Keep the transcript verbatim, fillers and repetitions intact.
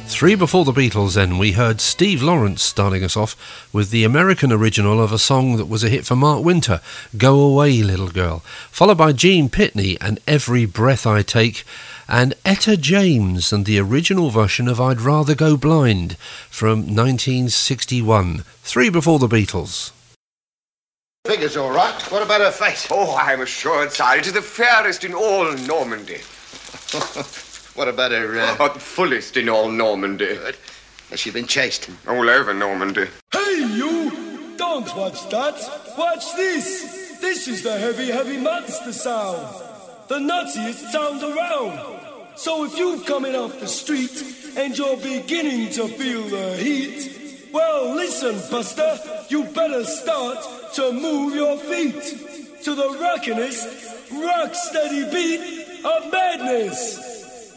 Three before the Beatles, then, we heard Steve Lawrence starting us off with the American original of a song that was a hit for Mark Winter, Go Away Little Girl, followed by Gene Pitney and Every Breath I Take, and Etta James and the original version of I'd Rather Go Blind from nineteen sixty-one. Three before the Beatles. Figure's all right. What about her face? Oh, I'm assured, sire, it is the fairest in all Normandy. What about her, uh... Oh, the fullest in all Normandy. Good. Has she been chased? All over Normandy. Hey, you! Don't watch that. Watch this. This is the heavy, heavy monster sound. The nuttiest sound around. So if you're coming off the street and you're beginning to feel the heat, well, listen, Buster, you better start to move your feet to the rockinest, rock-steady beat of madness.